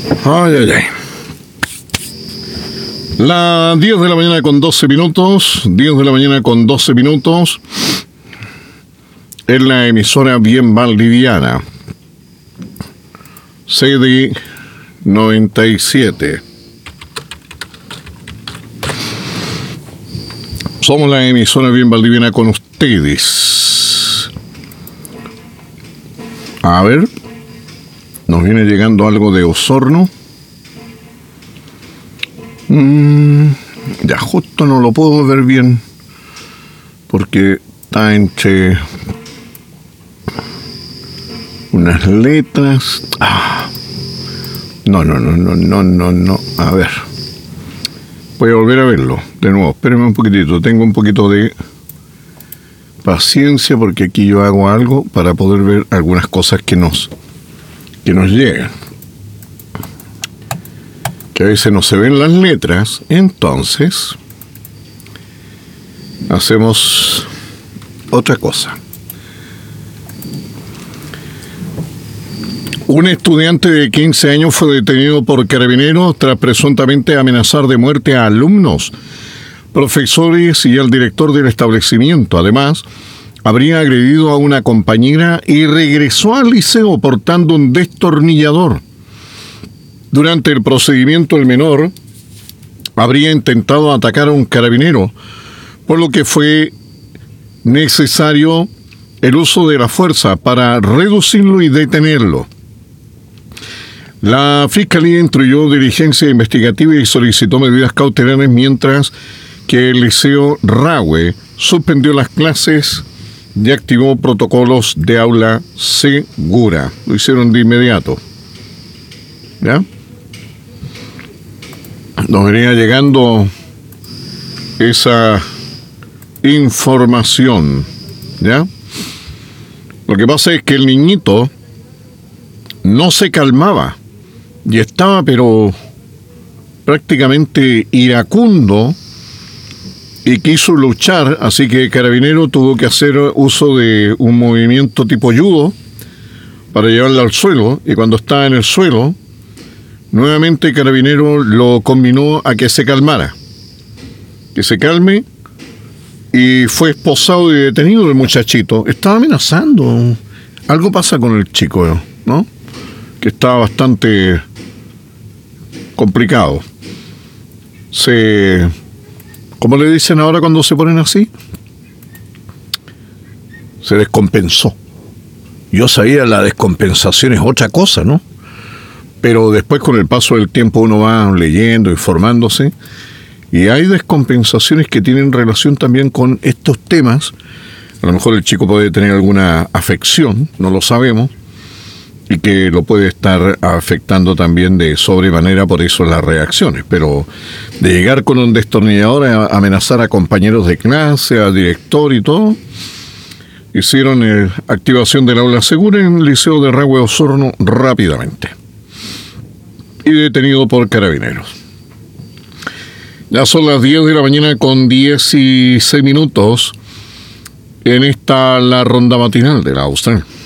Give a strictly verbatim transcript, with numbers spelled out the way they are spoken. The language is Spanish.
Ay, ay, ay. Las diez de la mañana con doce minutos. diez de la mañana con doce minutos. En la emisora bien valdiviana. C D noventa y siete. Somos la emisora bien valdiviana con ustedes. A ver. Nos viene llegando algo de Osorno. Mm, ya justo no lo puedo ver bien. Porque está entre unas letras. Ah. No, no, no, no, no, no, no. A ver. Voy a volver a verlo. De nuevo, espérenme un poquitito. Tengo un poquito de paciencia porque aquí yo hago algo para poder ver algunas cosas que nos, que nos llegan. Que a veces no se ven las letras. Entonces, hacemos otra cosa. Un estudiante de quince años fue detenido por carabineros tras presuntamente amenazar de muerte a alumnos, profesores y al director del establecimiento. Además, habría agredido a una compañera y regresó al liceo portando un destornillador. Durante el procedimiento, el menor habría intentado atacar a un carabinero, por lo que fue necesario el uso de la fuerza para reducirlo y detenerlo. La Fiscalía instruyó diligencia investigativa y solicitó medidas cautelares, mientras que el Liceo Rahue suspendió las clases y activó protocolos de aula segura. Lo hicieron de inmediato. ¿Ya? Nos venía llegando esa información. ¿Ya? Lo que pasa es que el niñito no se calmaba. Y estaba, pero prácticamente iracundo y quiso luchar, así que el carabinero tuvo que hacer uso de un movimiento tipo judo para llevarlo al suelo, y cuando estaba en el suelo, nuevamente el carabinero lo combinó a que se calmara, que se calme, y fue esposado y detenido el muchachito. Estaba amenazando. Algo pasa con el chico, ¿no? Que estaba bastante complicado. Se, ¿cómo le dicen ahora cuando se ponen así? Se descompensó. Yo sabía, la descompensación es otra cosa, ¿no? Pero después, con el paso del tiempo, uno va leyendo, informándose, y hay descompensaciones que tienen relación también con estos temas. A lo mejor el chico puede tener alguna afección, no lo sabemos, y que lo puede estar afectando también de sobremanera, por eso las reacciones. Pero de llegar con un destornillador a amenazar a compañeros de clase, a director y todo, hicieron eh, activación del aula segura en el Liceo de Rahue Osorno rápidamente. Y detenido por carabineros. Ya son las diez de la mañana con dieciséis minutos en esta la ronda matinal de la Austral.